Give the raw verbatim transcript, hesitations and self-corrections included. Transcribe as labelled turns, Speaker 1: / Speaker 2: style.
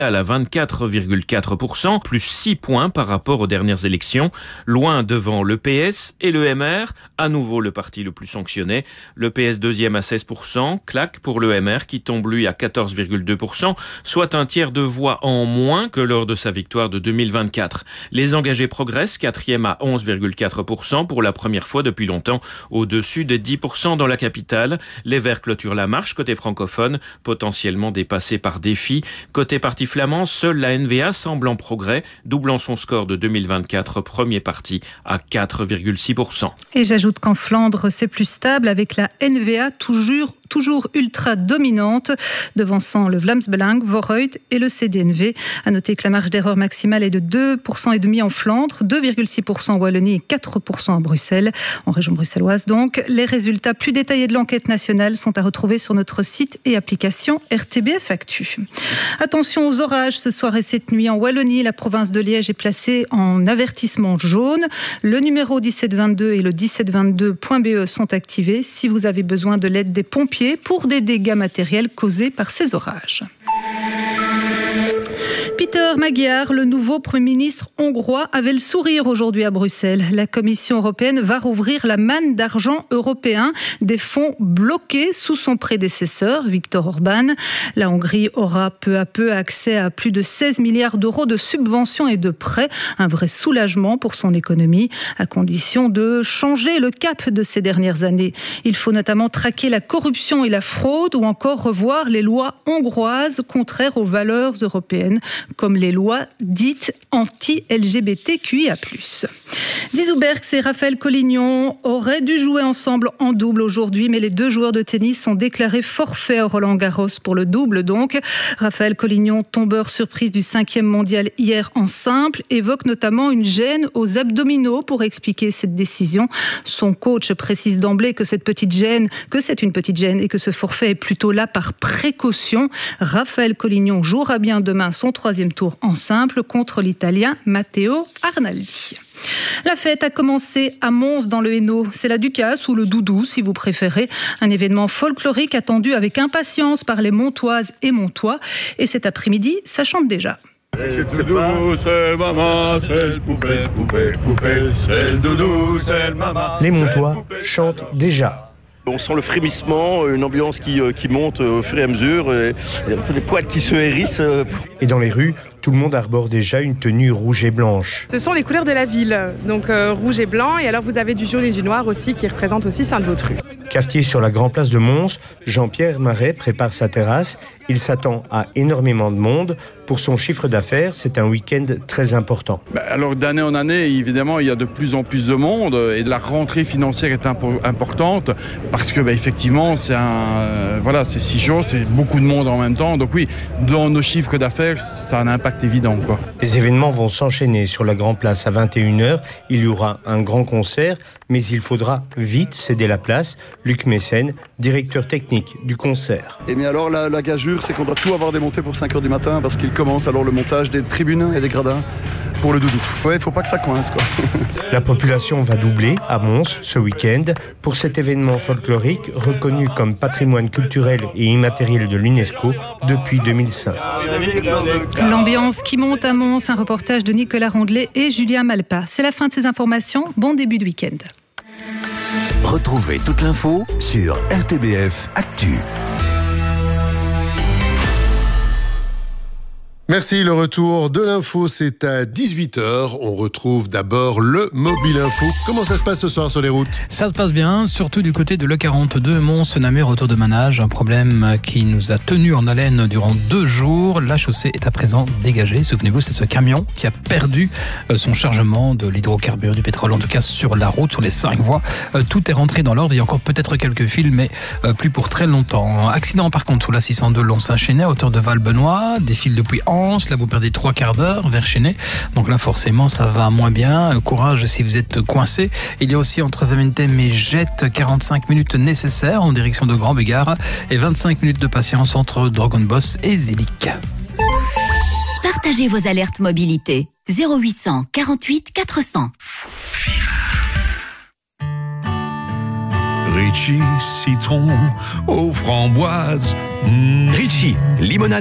Speaker 1: à vingt-quatre virgule quatre pour cent, plus six points par rapport aux dernières élections, loin devant le P S et le M R, à nouveau le parti le plus sanctionné. Le P S deuxième à seize pour cent, claque pour le M R qui tombe lui à quatorze virgule deux pour cent, soit un tiers de voix en moins que lors de sa victoire de deux mille vingt-quatre. Les engagés progressent, quatrième à onze virgule quatre pour cent pour la première fois depuis longtemps, au-dessus des dix pour cent dans la capitale. Les Verts clôturent la marche côté francophone, potentiellement dépassés par Défi. Côté parti flamand, seule la N V A semble en progrès, doublant son score de deux mille vingt-quatre, premier parti à quatre virgule six pour cent.
Speaker 2: Et j'ajoute qu'en Flandre, c'est plus stable avec la N V A toujours toujours ultra dominante, devançant le Vlaams Belang, Vooruit et le C D N V. À noter que la marge d'erreur maximale est de deux virgule cinq pour cent en Flandre, deux virgule six pour cent en Wallonie et quatre pour cent à Bruxelles, en région bruxelloise donc. Les résultats plus détaillés de l'enquête nationale sont à retrouver sur notre site et application R T B F Actu. Attention aux orages ce soir et cette nuit en Wallonie. La province de Liège est placée en avertissement jaune. Le numéro dix-sept vingt-deux et le dix-sept vingt-deux point B E sont activés si vous avez besoin de l'aide des pompiers pour des dégâts matériels causés par ces orages. Peter Magyar, le nouveau Premier ministre hongrois, avait le sourire aujourd'hui à Bruxelles. La Commission européenne va rouvrir la manne d'argent européen, des fonds bloqués sous son prédécesseur, Viktor Orban. La Hongrie aura peu à peu accès à plus de seize milliards d'euros de subventions et de prêts. Un vrai soulagement pour son économie, à condition de changer le cap de ces dernières années. Il faut notamment traquer la corruption et la fraude ou encore revoir les lois hongroises contraires aux valeurs européennes, comme les lois dites anti-L G B T Q I A plus. Zizou Bergs et Raphaël Collignon auraient dû jouer ensemble en double aujourd'hui, mais les deux joueurs de tennis sont déclarés forfaits à Roland-Garros pour le double donc. Raphaël Collignon, tombeur surprise du cinquième mondial hier en simple, évoque notamment une gêne aux abdominaux pour expliquer cette décision. Son coach précise d'emblée que cette petite gêne, que c'est une petite gêne et que ce forfait est plutôt là par précaution. Raphaël Collignon jouera bien demain son troisième tour en simple contre l'Italien Matteo Arnaldi. La fête a commencé à Mons dans le Hainaut. C'est la Ducasse ou le Doudou si vous préférez. Un événement folklorique attendu avec impatience par les Montoises et Montois. Et cet après-midi, ça chante déjà.
Speaker 3: C'est le doudou, c'est le maman, c'est le poupée, poupée, poupée, c'est le doudou, c'est le maman.
Speaker 4: Les Montois chantent déjà.
Speaker 5: On sent le frémissement, une ambiance qui, qui monte au fur et à mesure, et un peu les poils qui se hérissent.
Speaker 4: Et dans les rues, tout le monde arbore déjà une tenue rouge et blanche.
Speaker 6: Ce sont les couleurs de la ville, donc euh, rouge et blanc, et alors vous avez du jaune et du noir aussi qui représente aussi Sainte-Vautru.
Speaker 4: Cafetier sur la grande place de Mons, Jean-Pierre Marais prépare sa terrasse. Il s'attend à énormément de monde. Pour son chiffre d'affaires, c'est un week-end très important.
Speaker 7: Bah alors d'année en année, évidemment, il y a de plus en plus de monde et la rentrée financière est impo- importante parce que bah, effectivement, c'est un, euh, voilà, c'est six jours, c'est beaucoup de monde en même temps. Donc oui, dans nos chiffres d'affaires, ça a un impact évident, quoi.
Speaker 4: Les événements vont s'enchaîner sur la grande place à vingt et une heures. Il y aura un grand concert, mais il faudra vite céder la place. Luc Mécène, directeur technique du concert.
Speaker 8: Et bien alors la, la gageure, c'est qu'on doit tout avoir démonté pour cinq heures du matin parce qu'il commence alors le montage des tribunes et des gradins pour le doudou. Ouais, il faut pas que ça coince, quoi.
Speaker 4: La population va doubler à Mons ce week-end pour cet événement folklorique reconnu comme patrimoine culturel et immatériel de l'UNESCO depuis deux mille cinq.
Speaker 2: L'ambiance qui monte à Mons, un reportage de Nicolas Rondelet et Julien Malpa. C'est la fin de ces informations. Bon début de week-end.
Speaker 9: Retrouvez toute l'info sur R T B F Actu.
Speaker 10: Merci, le retour de l'info, c'est à dix-huit heures. On retrouve d'abord le Mobile Info. Comment ça se passe ce soir sur les routes ?
Speaker 11: Ça se passe bien, surtout du côté de l'E quarante-deux, Mons-Namur, retour de manage. Un problème qui nous a tenus en haleine durant deux jours. La chaussée est à présent dégagée. Souvenez-vous, c'est ce camion qui a perdu son chargement de l'hydrocarbure, du pétrole, en tout cas sur la route, sur les cinq voies. Tout est rentré dans l'ordre. Il y a encore peut-être quelques fils, mais plus pour très longtemps. Accident par contre sous la six cent deux Lons-Saint-Chénet, à hauteur de Val-Benoît. Des fils depuis Anse. Là, vous perdez trois quarts d'heure vers Chénet. Donc là, forcément, ça va moins bien. Courage si vous êtes coincé. Il y a aussi entre Zaventem et Jette quarante-cinq minutes nécessaires en direction de Grand Bégard et vingt-cinq minutes de patience entre Dragon Boss et Zélic.
Speaker 12: Partagez vos alertes mobilité. zéro huit cent quarante-huit quatre cents.
Speaker 9: Ritchie, citron aux framboises. Mmh. Ritchie, limonade.